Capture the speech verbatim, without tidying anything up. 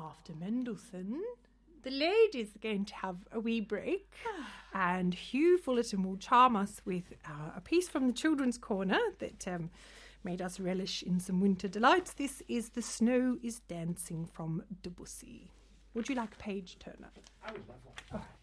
after Mendelssohn, the ladies are going to have a wee break, and Hugh Fullerton will charm us with uh, a piece from the Children's Corner that um, made us relish in some winter delights. This is The Snow is Dancing from Debussy. Would you like a page turner? I would love one. Oh.